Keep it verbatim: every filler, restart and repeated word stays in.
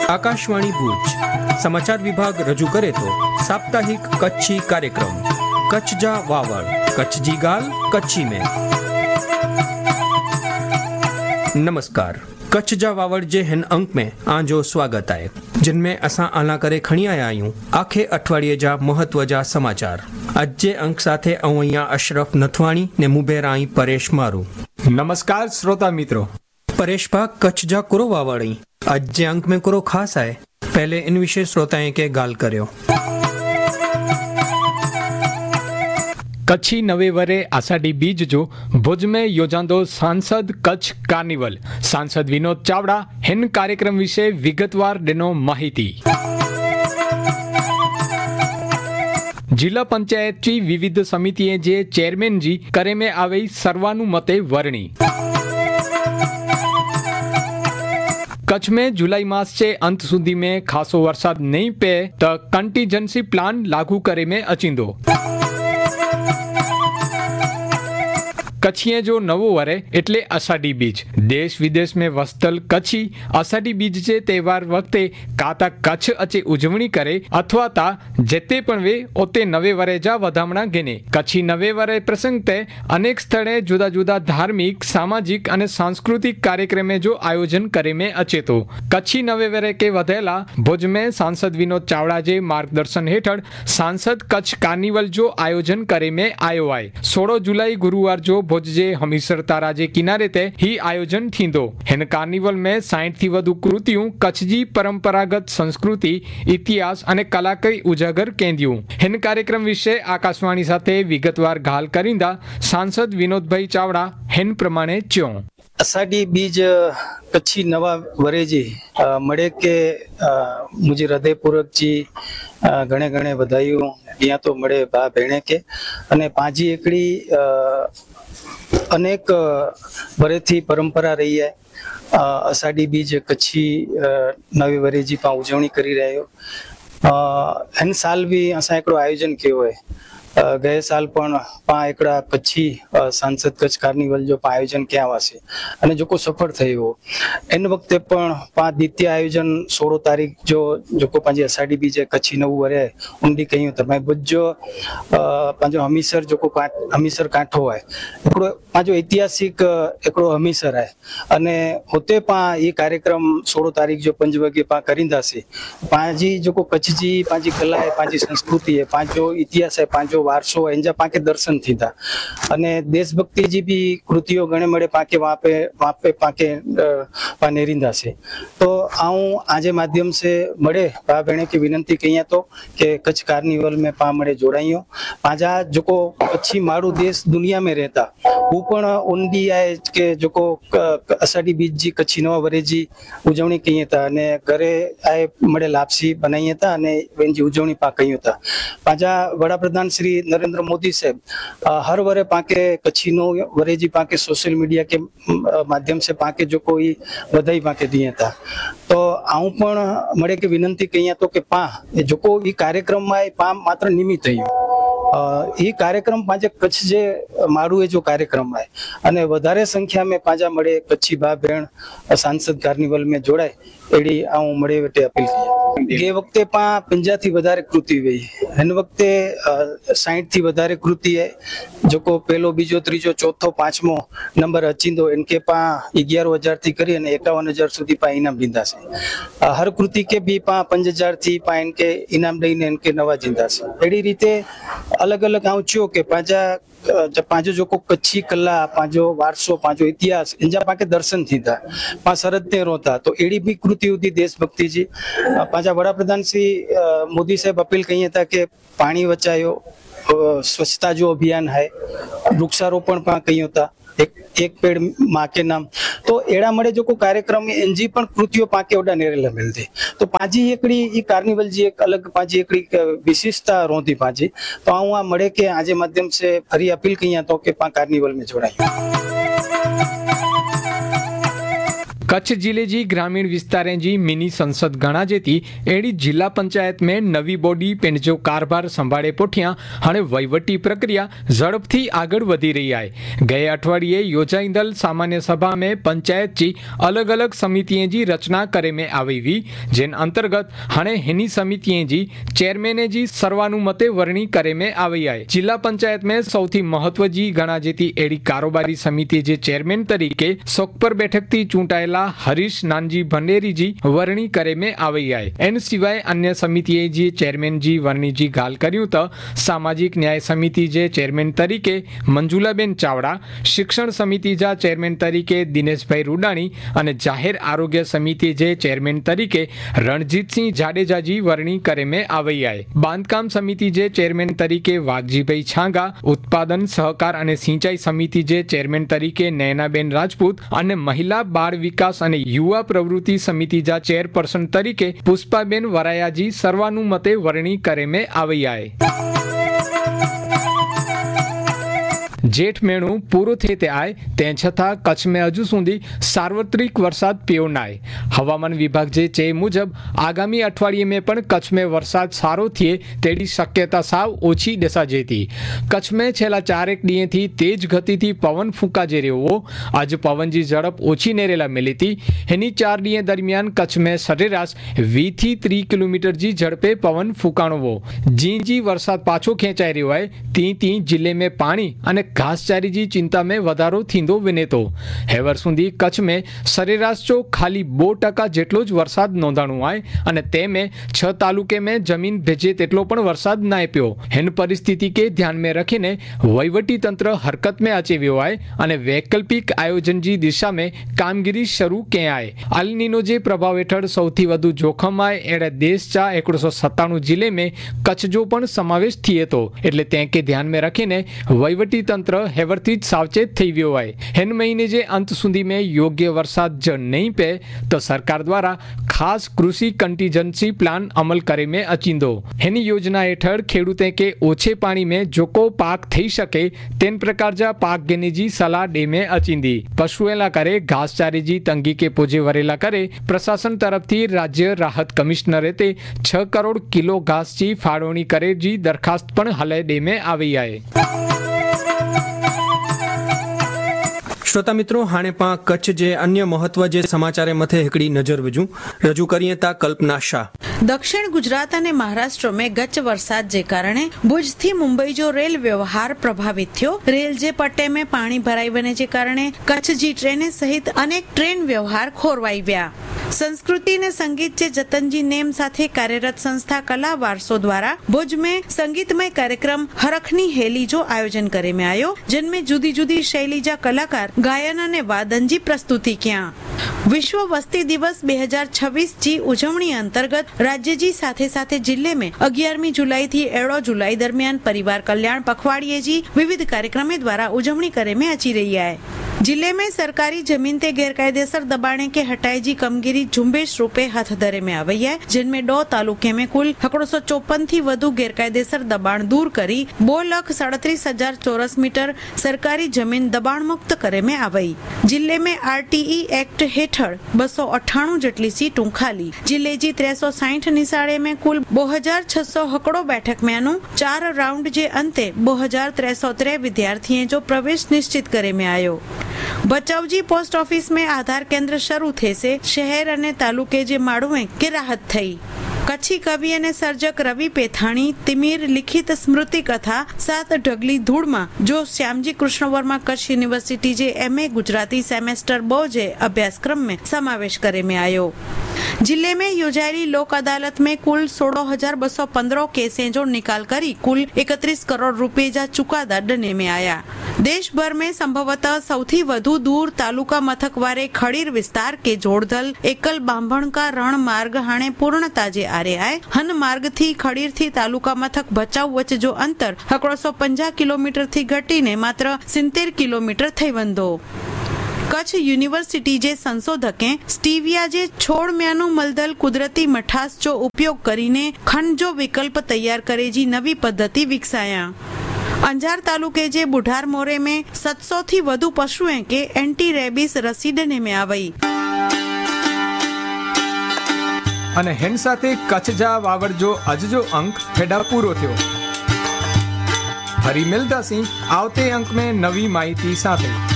આકાશવાણી ભુજ સમાચાર વિભાગ રજૂ કરે તો સાપ્તાહિક કચ્છી કાર્યક્રમ कच्छ जा वावड़ कच्छ जी गाल कच्छी में। नमस्कार, कच्छ जा वावड़ जे हिन अंक में आंजो स्वागत है, जिनमें असां आला करे खणी आया आहियूं आखे अठवाडिये जा महत्व जा समाचार। अज जे अंक साथे अऊं अहियां अशरफ नथवाणी ने मुबेरा आई परेश मारू। नमस्कार श्रोता मित्रों। परेश भा कच्छ जा कुरो वावड़ी अज जे अंक में कुरो खास है, पहले इन विषय श्रोताएं के गाल कर्यो। कच्छी नवे वरे आषाढ़ी बीज जो भुज में योजांदो सांसद कच्छ कार्निवल, सांसद विनोद चावड़ा हिन कार्यक्रम विषय विगतवार दिनो माहिती। जिला पंचायत की विविध समितिए जे चेयरमैन जी करे में आवे सर्वानुमते वरणी। कच्छ में जुलाई मास के अंत सुधी में खासो वरसाद नहीं पे तो कंटीजेंसी प्लान लागू करे में अचींदो। कच्छीए जो नवो वरे एटले आषाढ़ी बीज। देश विदेश में वसतल कच्छी आषाढ़ी बीज जे तहेवार वखते काता कच्छ अचे उजवणी करे अथवा ता जेते पण वे ओते नवे वरे जा वधामणा घेने। कच्छी नवे वरे प्रसंग ते अनेक स्थळे जुदा जुदा धार्मिक, सामाजिक अने सांस्कृतिक कार्यक्रमे जो आयोजन करे में अचे तो। कच्छी नवे वरे के वधेला भुज में सांसद विनोद चावड़ा जे मार्गदर्शन हेठळ सांसद कच्छ कार्निवल जो आयोजन करे में आयो आए। सोलह जुलाई गुरुवार जो भुज जे हमीरसर तारा जे किनारे ते ही आयोजन थींदो। हिन कार्निवल में साठ थी वधु कृतियूं कच्छ जी परंपरागत संस्कृति, इतिहास अने कलाकारी उजागर केंदियूं। हिन कार्यक्रम विषय आकाशवाणी साथे विगतवार गाल करींदा सांसद विनोद भाई चावड़ा हिन प्रमाणे च्यो। आषाढ़ी बीज कच्छी नवा वरेजी मळे के मुझे हृदयपूर्वक जी घणे घणे बधाईओ या तो मळे भा भेणे के अने पांजी एकड़ी अनेक वरेथी परंपरा रही है। आषाढ़ी बीज कच्छी नवी वरेजी पा उजवणी करी रह्यो। हिन साल भी असां एकड़ो आयोजन कयो है। गए साल पण पा एकड़ा कच्छी सांसद कच्छ कार्निवल जो पा आयोजन किया वासे अने जो को सफल थयो। इन वक्ते पण पा द्वितीय आयोजन सोलह तारीख जो जो को पांजी आषाढ़ी बीज कच्छी नवु वरे उंडी कहियो त मैं बुज जो पांजो हमीरसर जो को हमीरसर कांठो है एकड़ो पांजो ऐतिहासिक एकड़ो हमीरसर है अने होते पा ये कार्यक्रम सोलह तारीख जो पंज वागे पा करिंदासे। पांजी जो को कच्छ जी पांजी कला है, पांजी संस्कृति है, पांजो इतिहास है, पांजो वारसो एंजा पाके दर्शन थींदा अने देशभक्ति जी भी कृतियों गणे मळे पाके वापे वापे पाके पा नेरिंदा से। तो आऊं आजे माध्यम से मळे भा भेणे की विनंती कहिया तो के कच्छ कार्निवल में पा मळे जोड़ाइयो। पाजा जोको कच्छी मारू देश दुनिया में रहता वो पण उंडी आए के जोको आषाढ़ी बीज जी कच्छी नवा वरेजी उजवणी कहिए था अने घरे आए मळे लापसी बनाईए था अने वेंजी उजवणी पा कहियो था। पाजा वडाप्रधान श्री नरेंद्र मोदी साहब हर वरे पाके कच्छी नो वरेजी पाके सोशल मीडिया के माध्यम से पाके जो कोई बधाई पाके दिए था। तो आऊं पण मळे के विनंती कहिया तो के पा जो को ई कार्यक्रम में पा मात्र निमित्त थयो। ये कार्यक्रम पांचे कच्छ जे मारू जो कार्यक्रम है अने वधारे संख्या में पांजा मळे कच्छी भा भेण सांसद कार्निवल में जोड़ाय एडी आऊं मळे वेटे अपील करी। गे वक्ते पा पंजा थी वधारे कृति वही हिन वक्ते साठ थी वधारे कृति है जो को पहलो बीजो त्रीजो चौथो पांचमो नंबर अचींदो इनके पा ग्यारह हजार थी करी अने एकावन हजार सुधी पा इनाम दींदा से। हर कृति के भी पा पंज हजार थी पा इनके इनाम दईने इनके नवाजींदा से। एडी रीते अलग अलग आऊं छो के पांजा पांचो जो को कच्छी कला, पांचो वारसो, पांचो इतिहास इंजा पाके दर्शन थींदा पा सरहद ते रोता। तो एडी भी कृति होती देशभक्ति जी। पांचा वडाप्रधान श्री मोदी साहब अपील कही था कि पानी बचायो, स्वच्छता जो अभियान है, वृक्षारोपण पा कहियो था, एक एक पेड़ माँ के नाम। तो एड़ा मळे जो को कार्यक्रम एनजी पण कृतियों पाके ओडा नेरेला मिलते। तो पांजी एकड़ी ई कार्निवल जी एक अलग पांजी एकड़ी विशेषता रोती पांजी। तो आऊं आ मळे के आजे माध्यम से फरी अपील कहिया तो के पा कार्निवल में जोड़ाई। कच्छ जिले जी ग्रामीण विस्तारें जी मिनी संसद गणा जेती एड़ी जिला पंचायत में नवी बॉडी पेंडजो कारभार संभाळे पोठिया हणे वहीवटी प्रक्रिया झड़पथी आगळ वधी रही है। गए अठवाडिये योजाईंदल सामान्य सभा में पंचायत जी अलग अलग समितिएं जी रचना करे में आवी हुई, जेन अंतर्गत हणे हिनी समितिएं जी चेरमेने जी सर्वानुमते वरणी करे में आवी है। जिला पंचायत में सौथी महत्व जी गणा जेती एड़ी कारोबारी समिति जे चेरमेन तरीके सोकपर बैठक थी चूंटाયેલા हरीश नानजी भंडेरी जी वरणी करे में આવી है। एन सिवाय अन्य समितिए जी चेरमेन जी वरणी जी गाल कर्યું तो सामाजिक न्याय समिति जे चेरमेन तरीके मंजुलाबेन चावड़ा, शिक्षण समिति जा चेरमेन तरीके दिनेशभाई रुडाणी અને જાહેર આરોગ્ય સમિતિ જે ચેરમેન તરીકે રણજીતસિંહ જાડેજા जी વરણી કરે में આવી है। બાંધકામ સમિતિ જે ચેરમેન તરીકે વાઘજીભાઈ છાંગા, उत्पादन सहकार અને સિંચાઈ સમિતિ જે ચેરમેન તરીકે નયનાબેન રાજપૂત અને મહિલા બાળ વિકાસ અને યુવા પ્રવૃત્તિ સમિતિ જા ચેરપર્સન તરીકે પુષ્પાબેન વરાયાજી સર્વાનુમતે વરણી કરે में આવી है। जेठ महीनो पूरो थे ते आए तें छतां कच्छ में हजू सुधी सार्वत्रिक वरसाद पीयो नाय। हवामान विभाग जे चे मुजब आगामी अठवाडिये में पण कच्छ में वरसाद सारो थिए तेड़ी शक्यता साव ओछी देसा जेती। कच्छ में छेल्ला चारेक दिएथी तेज गतिथी पवन फूंकाजे रह्यो। आज पवन जी झड़प ओछी नेरेला मिली थी। एनी चार दिए दरमियान कच्छ में सरेराश वीस थी तीस किलोमीटर जी झड़पे पवन फूंकाणो। जी जी वरसाद पाछो खेंचाई रह्यो है ती ती जिले में पाणी अने घासचारी जी चिंता में वधारो थींदो विनेतो। हेवर सुधी कच्छ में सरेराश जो खाली बो टका जेटलो ज वरसाद नोंधाणो है अने तेमें छ तालुके में जमीन भेजे तेटलो पण वरसाद ना आप्यो। हेन परिस्थिति के ध्यान में रखीने वहीवटी तंत्र हरकत में आचेव्यो है अने वैकल्पिक आयोजन जी दिशा में कामगीरी शुरू किया है। अल नीनो जे प्रभाव हेठळ सौथी वधु जोखम है एड़े देश चा एक सौ सत्ताणु जिले में कच्छ जो पण समावेश थिए तो एटले ते के ध्यान में रखीने वहीवटी तंत्र हेवरथी ज सावचेत थई गयो है। हेन महीने जे अंत सुधी में योग्य वरसाद ज नहीं पे तो सरकार द्वारा खास कृषि कंटीजेंसी प्लान अमल करे में अचींदो। हेनी योजना हेठळ खेडूते के ओछे पाणी में जोको पाक थई शके तेन प्रकार जा पाक गेने जी सलाह दे में अचींदी। पशुएला करे घासचारी जी तंगी के पोजे वरेला करे प्रशासन तरफथी राज्य राहत कमिश्नरे ते छ करोड़ किलो घास जी फाळवणी करे जी दरखास्त पण हले दे में आवी है। श्रोता मित्रों हाणे पां कच्छ जे अन्य महत्व जे समाचारे मथे हिकड़ी नजर विझूं। रजू करीए ता कल्पना शाह। दक्षिण गुजरात અને મહારાષ્ટ્રમાં ગચ્છ વરસાદ જે કારણે ભુજથી મુંબઈ જો રેલ વ્યવહાર પ્રભાવિત થયો। રેલ જે પટ્ટે में પાણી ભરાઈ વને જે કારણે કચ્છ જી ટ્રેને સહિત અનેક ટ્રેન વ્યવહાર ખોરવાઈ ગયા। સંસ્કૃતિ અને સંગીત જે જતનજી નેમ સાથે કાર્યરત સંસ્થા કલા વારસો દ્વારા ભુજ में संगीतमय कार्यक्रम हरखनी हेली जो आयोजन करे में आयो, जिनमें जुदी जुदी शैली जा कलाकार गायन અને વાદનજી પ્રસ્તુતિ ક્યાં। વિશ્વ વસ્તી દિવસ બે હજાર છવ્વીસ જી ઉજવણી અંતર્ગત રાજ્યજી સાથે સાથે જિલ્લે में અગિયારમી જુલાઈ થી એળો જુલાઈ દરમિયાન પરિવાર કલ્યાણ પખવાડિયે जी विविध कार्यक्रमों द्वारा उजवणी करे में अची रही है। जिले में सरकारी जमीन ते गैरकायदेसर दबाणे के हटाई जी कमगिरी झुंबेश रूपे हाथ धरे में आई है, जिनमें डो तालुके में कुल एकड़ो सौ चौपन थी वधु गैरकायदेसर दबाण दूर करी बो लख सड़तीस हजार चौरस मीटर सरकारी जमीन दबाण मुक्त करे में आई। जिले में आरटीई एक्ट हेठळ बसो अठाणु जेटली सीटू खाली। जिले जी त्रेसो साठ निशाळे में कुल बो हजार छसो हकड़ो बैठक में चार राउंड जे अंते बो हजार त्रेसो त्रे विद्यार्थी जो प्रवेश निश्चित करे में आयो। बचावजी पोस्ट ऑफिस में आधार केंद्र शुरू थे से शहर अने तालुके जे माड़ुए के राहत थई। कच्छी कवि અને સર્જક રવિ પેથાણી તિમિર લિખિત સ્મૃતિ કથા સાત ઢગલી ધૂળમાં જો શ્યામજી કૃષ્ણ વર્મા કચ્છ यूनिवर्सिटी जे एमए गुजराती सेमेस्टर बो जे अभ्यासक्रम में समावेश करे में आयो। जिले में योजायेली लोक अदालत में कुल सोलह हजार बसो पंद्रह केसें जो निकाल करी कुल इकतीस करोड़ रुपये जा चुकादा डने में आया। देश भर में संभवतः सौथी वधु दूर तालुका मथक वारे खड़ीर विस्तार के जोड़धल एकल बांभण का रण मार्ग हाणे पूर्णता जे आरे आए। हन मार्ग थी खड़ीर थी तालुका मथक बचाव वच्चे जो अंतर एकड़ो सौ पंजा किलोमीटर थी घटीने मात्र सित्तेर किलोमीटर थई वंदो। कच्छ यूनिवर्सिटी जे संशोधके स्टीविया जे छोड़ म्यानु मलदल कुदरती मठास जो उपयोग करीने खंड जो विकल्प तैयार करे जी नवी पद्धति विकसाया। अंजार तालुके जे बुढ़ार मोरे में सात सौ थी वधु पशुओं के एंटी रेबीज रसी डने में आई। અને હેન સાથે કચ્છ જા વાવડજો અજજો અંક હેડા પૂરો થયો. ફરી મિલતા સી આવતે અંક में નવી માહિતી સાથે.